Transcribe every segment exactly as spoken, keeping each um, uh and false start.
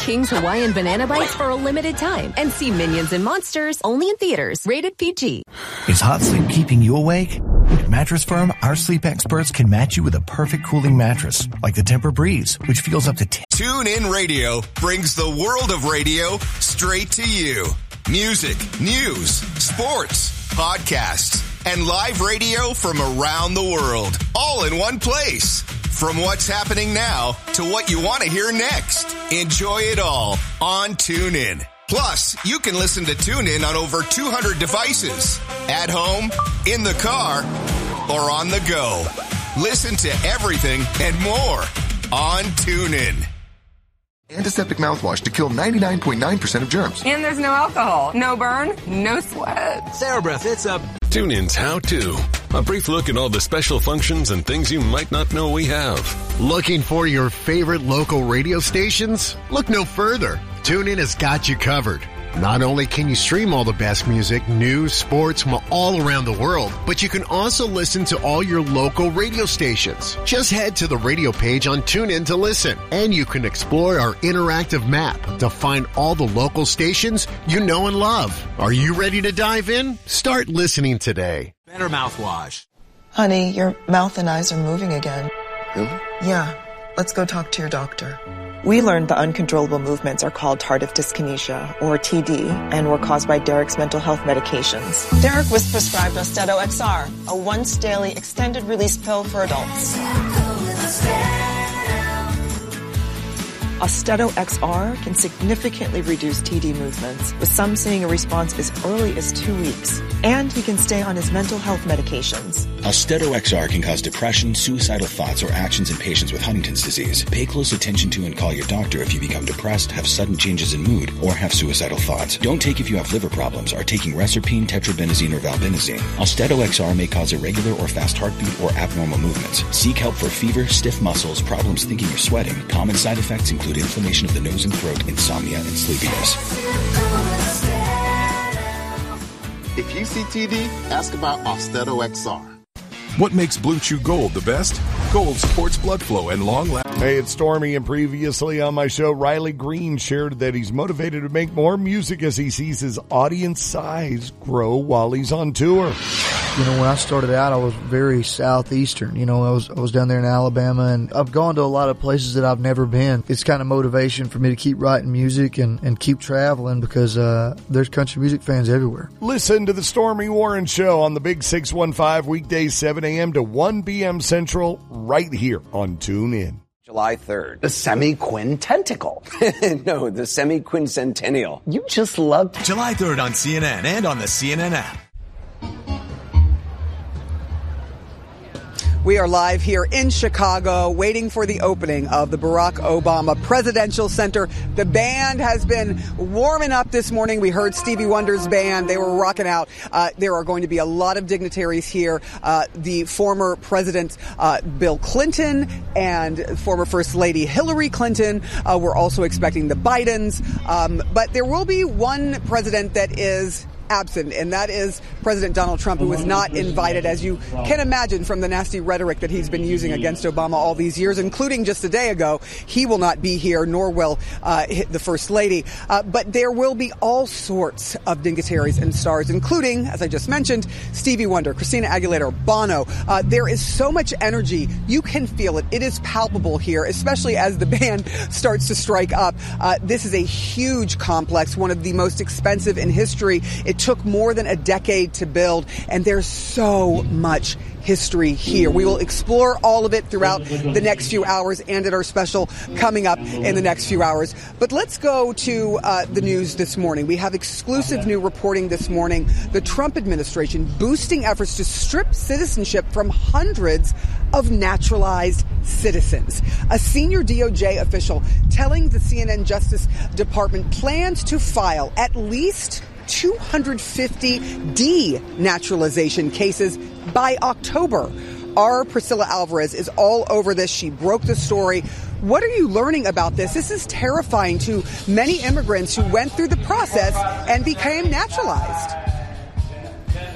King's Hawaiian Banana Bites for a limited time and see Minions and Monsters only in theaters. Rated P G. Is hot sleep keeping you awake? At Mattress Firm, our sleep experts can match you with a perfect cooling mattress, like the Tempur-Breeze, which feels up to ten. TuneIn Radio brings the world of radio straight to you. Music, news, sports, podcasts, and live radio from around the world, all in one place. From what's happening now to what you want to hear next. Enjoy it all on TuneIn. Plus, you can listen to TuneIn on over two hundred devices. At home, in the car, or on the go. Listen to everything and more on TuneIn. Antiseptic mouthwash to kill ninety-nine point nine percent of germs. And there's no alcohol, no burn, no sweat. TheraBreath, it's a... TuneIn's How To. A brief look at all the special functions and things you might not know we have. Looking for your favorite local radio stations? Look no further. TuneIn has got you covered. Not only can you stream all the best music, news, sports from all around the world, but you can also listen to all your local radio stations. Just head to the radio page on TuneIn to listen, and you can explore our interactive map to find all the local stations you know and love. Are you ready to dive in? Start listening today. Better mouthwash. Honey, your mouth and eyes are moving again. Really? Yeah. Let's go talk to your doctor. We learned the uncontrollable movements are called tardive dyskinesia, or T D, and were caused by Derek's mental health medications. Derek was prescribed Austedo X R, a once-daily extended-release pill for adults. Austedo X R can significantly reduce T D movements, with some seeing a response as early as two weeks. And he can stay on his mental health medications. Austedo X R can cause depression, suicidal thoughts, or actions in patients with Huntington's disease. Pay close attention to and call your doctor if you become depressed, have sudden changes in mood, or have suicidal thoughts. Don't take if you have liver problems, are taking Reserpine, Tetrabenazine, or Valbenazine. Austedo X R may cause irregular or fast heartbeat or abnormal movements. Seek help for fever, stiff muscles, problems thinking or sweating. Common side effects include inflammation of the nose and throat, insomnia, and sleepiness. If you see T D, ask about Austedo X R. What makes Blue Chew Gold the best? Gold supports blood flow and long lasting. Hey, it's Stormy, and previously on my show, Riley Green shared that he's motivated to make more music as he sees his audience size grow while he's on tour. You know, when I started out, I was very southeastern. You know, I was I was down there in Alabama, and I've gone to a lot of places that I've never been. It's kind of motivation for me to keep writing music and, and keep traveling because uh, there's country music fans everywhere. Listen to the Stormy Warren Show on the Big six one five, weekdays seven a.m. to one p.m. Central, right here on TuneIn. July third. The semi-quintentical. No, the semi-quincentennial. You just love... July third on C N N and on the C N N app. We are live here in Chicago, waiting for the opening of the Barack Obama Presidential Center. The band has been warming up this morning. We heard Stevie Wonder's band. They were rocking out. Uh, there are going to be a lot of dignitaries here. Uh, the former President uh, Bill Clinton and former First Lady Hillary Clinton. Uh, we're also expecting the Bidens. Um, but there will be one president that is absent, and that is President Donald Trump, who was not invited, as you can imagine from the nasty rhetoric that he's been using against Obama all these years, including just a day ago. He will not be here, nor will uh, the First Lady. Uh, but there will be all sorts of dignitaries and stars, including, as I just mentioned, Stevie Wonder, Christina Aguilera, Bono. Uh, there is so much energy. You can feel it. It is palpable here, especially as the band starts to strike up. Uh, this is a huge complex, one of the most expensive in history. It took more than a decade to build, and there's so much history here. We will explore all of it throughout the next few hours and at our special coming up in the next few hours. But let's go to uh, the news this morning. We have exclusive new reporting this morning. The Trump administration boosting efforts to strip citizenship from hundreds of naturalized citizens. A senior D O J official telling the C N N Justice Department plans to file at least two hundred fifty denaturalization cases by October. Our Priscilla Alvarez is all over this. She broke the story. What are you learning about this? This is terrifying to many immigrants who went through the process and became naturalized.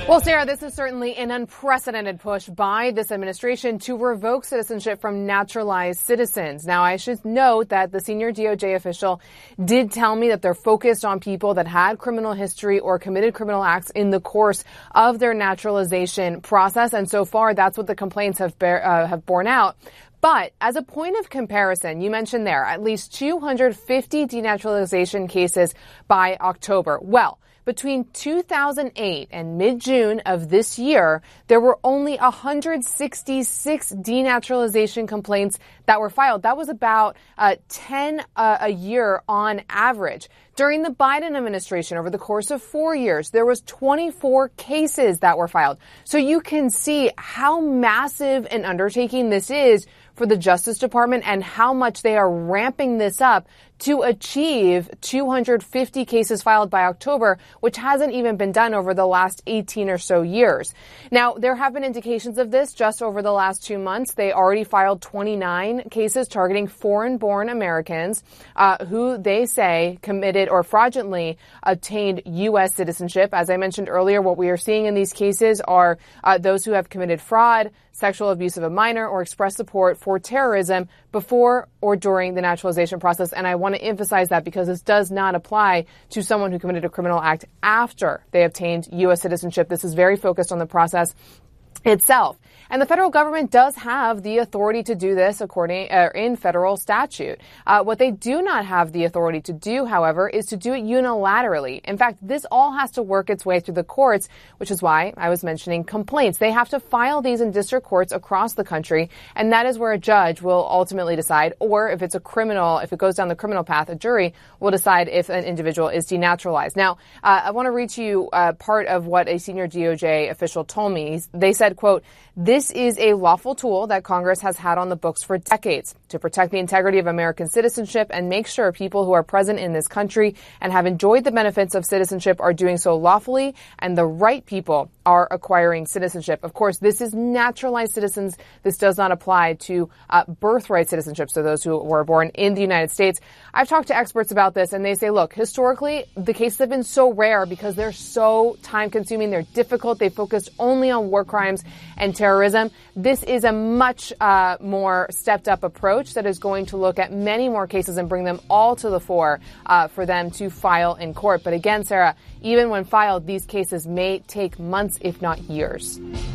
Well, Sarah, this is certainly an unprecedented push by this administration to revoke citizenship from naturalized citizens. Now, I should note that the senior D O J official did tell me that they're focused on people that had criminal history or committed criminal acts in the course of their naturalization process. And so far, that's what the complaints have, bear, uh, have borne out. But as a point of comparison, you mentioned there at least two hundred fifty denaturalization cases by October. Well, between two thousand eight and mid-June of this year, there were only one hundred sixty-six denaturalization complaints that were filed. That was about uh, ten uh, a year on average. During the Biden administration, over the course of four years, there was twenty-four cases that were filed. So you can see how massive an undertaking this is for the Justice Department and how much they are ramping this up to achieve two hundred fifty cases filed by October, which hasn't even been done over the last eighteen or so years. Now, there have been indications of this just over the last two months. They already filed twenty-nine cases targeting foreign-born Americans uh, who they say committed or fraudulently obtained U S citizenship. As I mentioned earlier, what we are seeing in these cases are uh, those who have committed fraud, sexual abuse of a minor, or expressed support for terrorism before or during the naturalization process. And I want to emphasize that because this does not apply to someone who committed a criminal act after they obtained U S citizenship. This is very focused on the process itself. And the federal government does have the authority to do this according uh, in federal statute. Uh, what they do not have the authority to do, however, is to do it unilaterally. In fact, this all has to work its way through the courts, which is why I was mentioning complaints. They have to file these in district courts across the country, and that is where a judge will ultimately decide, or if it's a criminal, if it goes down the criminal path, a jury will decide if an individual is denaturalized. Now, uh, I want to read to you uh, part of what a senior D O J official told me. They said, quote, "This is a lawful tool that Congress has had on the books for decades to protect the integrity of American citizenship and make sure people who are present in this country and have enjoyed the benefits of citizenship are doing so lawfully, and the right people are acquiring citizenship." Of course, this is naturalized citizens. This does not apply to uh, birthright citizenship, so those who were born in the United States. I've talked to experts about this, and they say, look, historically, the cases have been so rare because they're so time-consuming, they're difficult, they focused only on war crimes and terrorism. This is a much uh, more stepped-up approach that is going to look at many more cases and bring them all to the fore uh, for them to file in court. But again, Sarah, even when filed, these cases may take months, if not years.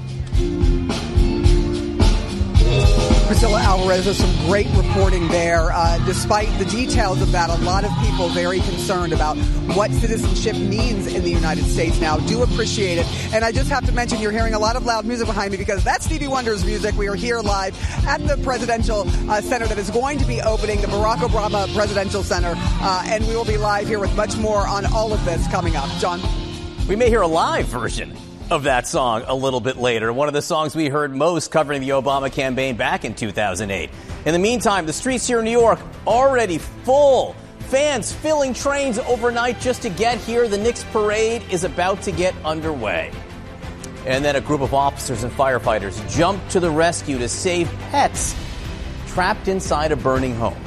Priscilla Alvarez, there's some great reporting there. Uh, despite the details of that, a lot of people very concerned about what citizenship means in the United States now. Do appreciate it. And I just have to mention, you're hearing a lot of loud music behind me because that's Stevie Wonder's music. We are here live at the Presidential uh, Center that is going to be opening, the Barack Obama Presidential Center. Uh, and we will be live here with much more on all of this coming up. John? We may hear a live version of that song a little bit later. One of the songs we heard most covering the Obama campaign back in two thousand eight. In the meantime, the streets here in New York already full. Fans filling trains overnight just to get here. The Knicks parade is about to get underway. And then a group of officers and firefighters jumped to the rescue to save pets trapped inside a burning home.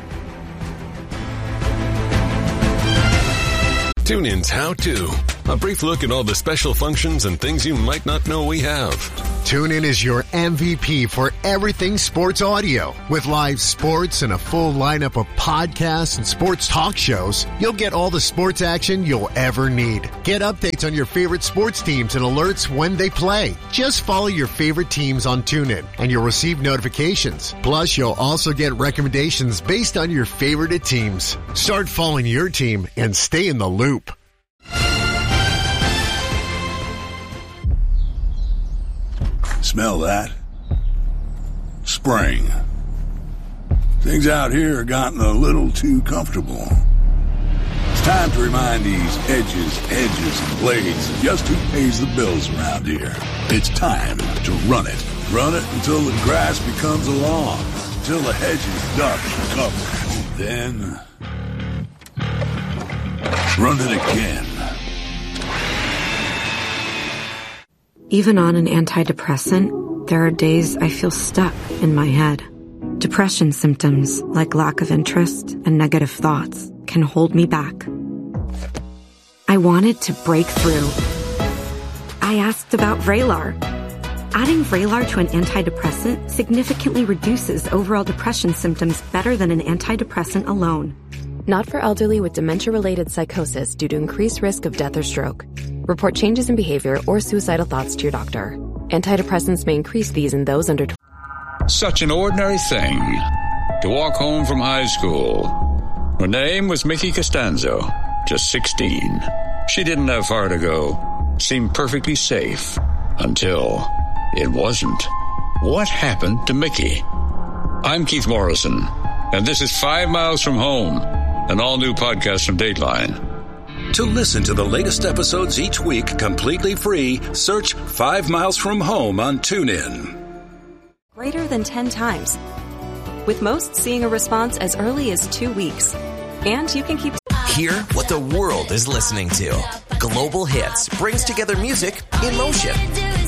TuneIn's How To. A brief look at all the special functions and things you might not know we have. TuneIn is your M V P for everything sports audio. With live sports and a full lineup of podcasts and sports talk shows, you'll get all the sports action you'll ever need. Get updates on your favorite sports teams and alerts when they play. Just follow your favorite teams on TuneIn and you'll receive notifications. Plus, you'll also get recommendations based on your favorite teams. Start following your team and stay in the loop. Smell that? Spring. Things out here have gotten a little too comfortable. It's time to remind these edges, edges, and blades just who pays the bills around here. It's time to run it. Run it until the grass becomes a lawn, until the hedges duck and cover. Then run it again. Even on an antidepressant, there are days I feel stuck in my head. Depression symptoms, like lack of interest and negative thoughts, can hold me back. I wanted to break through. I asked about Vraylar. Adding Vraylar to an antidepressant significantly reduces overall depression symptoms better than an antidepressant alone. Not for elderly with dementia-related psychosis due to increased risk of death or stroke. Report changes in behavior or suicidal thoughts to your doctor. Antidepressants may increase these in those under twenty. Such an ordinary thing to walk home from high school. Her name was Mickey Costanzo, just sixteen. She didn't have far to go. Seemed perfectly safe until it wasn't. What happened to Mickey? I'm Keith Morrison, and this is Five Miles from Home, an all-new podcast from Dateline. To listen to the latest episodes each week completely free, search Five Miles from Home on TuneIn. Greater than ten times. With most seeing a response as early as two weeks. And you can keep... Hear what the world is listening to. Global Hits brings together music in motion.